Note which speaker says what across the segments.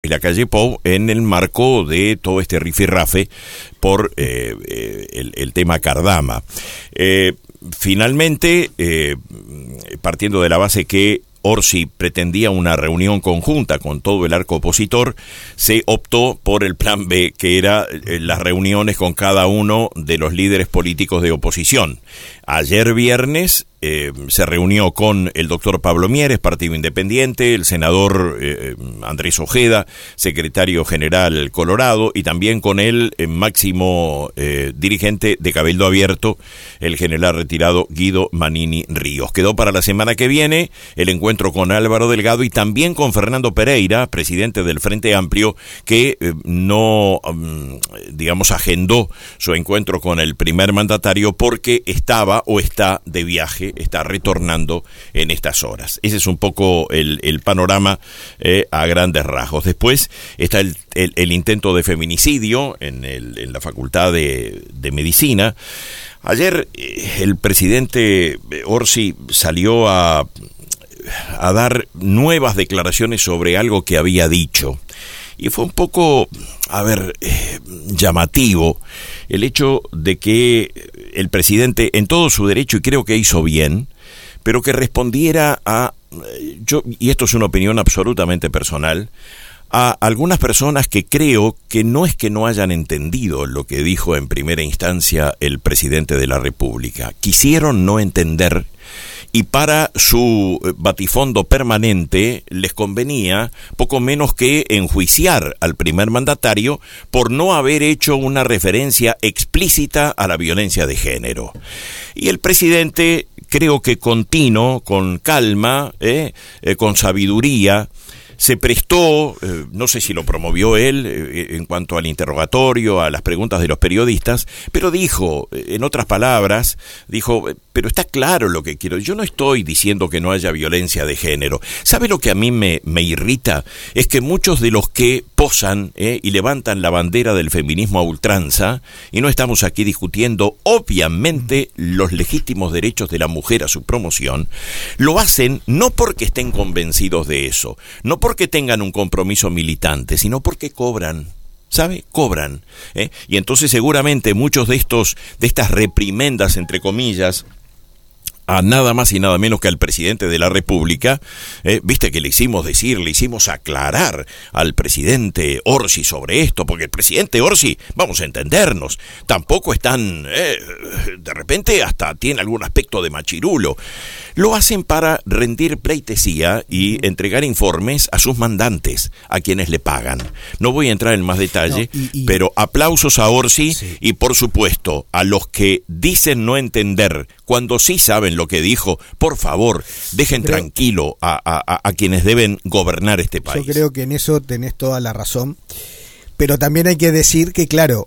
Speaker 1: la calle Pou en el marco de todo este rifirrafe por el tema Cardama. Finalmente, partiendo de la base que Orsi pretendía una reunión conjunta con todo el arco opositor, se optó por el plan B, que era las reuniones con cada uno de los líderes políticos de oposición. Ayer viernes se reunió con el doctor Pablo Mieres, Partido Independiente, el senador Andrés Ojeda, secretario general Colorado, y también con el máximo dirigente de Cabildo Abierto, el general retirado Guido Manini Ríos. Quedó para la semana que viene el encuentro con Álvaro Delgado y también con Fernando Pereira, presidente del Frente Amplio, que no, agendó su encuentro con el primer mandatario porque estaba o está de viaje, está retornando en estas horas. Ese es un poco el panorama a grandes rasgos. Después está el intento de feminicidio en la Facultad de Medicina. Ayer el presidente Orsi salió a dar nuevas declaraciones sobre algo que había dicho. Y fue un poco, llamativo el hecho de que el presidente, en todo su derecho, y creo que hizo bien, pero que respondiera y esto es una opinión absolutamente personal, a algunas personas que creo que no es que no hayan entendido lo que dijo en primera instancia el presidente de la República. Quisieron no entender, y para su batifondo permanente les convenía poco menos que enjuiciar al primer mandatario por no haber hecho una referencia explícita a la violencia de género. Y el presidente, creo que con tino, con calma, con sabiduría, se prestó, no sé si lo promovió él en cuanto al interrogatorio, a las preguntas de los periodistas, pero dijo, en otras palabras, pero está claro lo que quiero. Yo no estoy diciendo que no haya violencia de género. ¿Sabe lo que a mí me irrita? Es que muchos de los que posan y levantan la bandera del feminismo a ultranza, y no estamos aquí discutiendo obviamente los legítimos derechos de la mujer a su promoción, lo hacen no porque estén convencidos de eso, no porque tengan un compromiso militante, sino porque cobran. ¿Sabe? Cobran. Y entonces seguramente muchos de estas reprimendas, entre comillas, a nada más y nada menos que al presidente de la República, viste que le hicimos aclarar al presidente Orsi sobre esto, porque el presidente Orsi, vamos a entendernos, tampoco es tan, de repente hasta tiene algún aspecto de machirulo. Lo hacen para rendir pleitesía y entregar informes a sus mandantes, a quienes le pagan. No voy a entrar en más detalle, pero aplausos a Orsi, sí. Y por supuesto a los que dicen no entender cuando sí saben lo que dijo. Por favor, dejen tranquilo a quienes deben gobernar este país.
Speaker 2: Yo creo que en eso tenés toda la razón. Pero también hay que decir que, claro,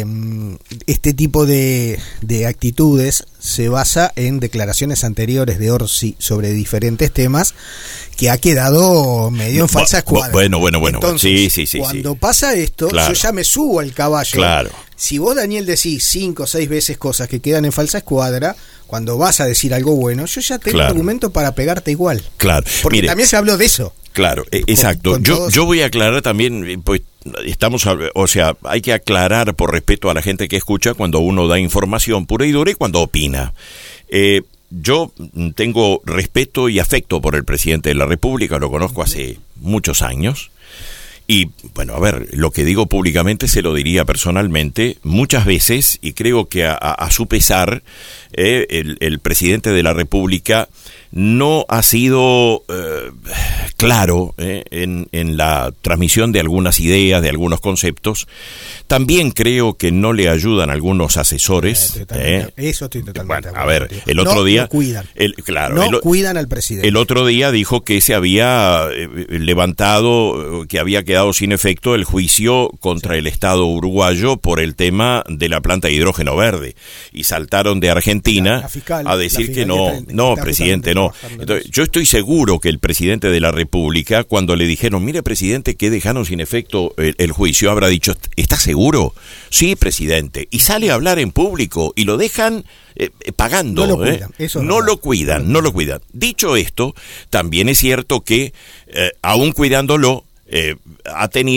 Speaker 2: este tipo de actitudes se basa en declaraciones anteriores de Orsi sobre diferentes temas que ha quedado medio en falsa escuadra.
Speaker 1: Bueno.
Speaker 2: Entonces,
Speaker 1: sí.
Speaker 2: Cuando pasa esto, claro, yo ya me subo al caballo.
Speaker 1: Claro.
Speaker 2: Si vos, Daniel, decís 5 o 6 veces cosas que quedan en falsa escuadra, cuando vas a decir algo bueno, yo ya tengo argumento para pegarte igual.
Speaker 1: Claro.
Speaker 2: Porque también se habló de eso.
Speaker 1: Claro, exacto. Yo voy a aclarar también, pues hay que aclarar por respeto a la gente que escucha cuando uno da información pura y dura y cuando opina. Yo tengo respeto y afecto por el presidente de la República, lo conozco hace muchos años. Y, lo que digo públicamente se lo diría personalmente muchas veces, y creo que a su pesar, el presidente de la República no ha sido claro en la transmisión de algunas ideas, de algunos conceptos. También creo que no le ayudan algunos asesores.
Speaker 2: Eso estoy totalmente de acuerdo.
Speaker 1: A ver, el otro día...
Speaker 2: No cuidan. Cuidan al presidente.
Speaker 1: El otro día dijo que se había levantado, que había quedado sin efecto el juicio contra el Estado uruguayo por el tema de la planta de hidrógeno verde. Y saltaron de Argentina a decir que no, presidente, no. Entonces, yo estoy seguro que el presidente de la República, cuando le dijeron, mire, presidente, que dejaron sin efecto el juicio, habrá dicho, ¿está seguro? Sí, presidente. Y sale a hablar en público y lo dejan pagando. No lo cuidan. Dicho esto, también es cierto que, aún cuidándolo, ha tenido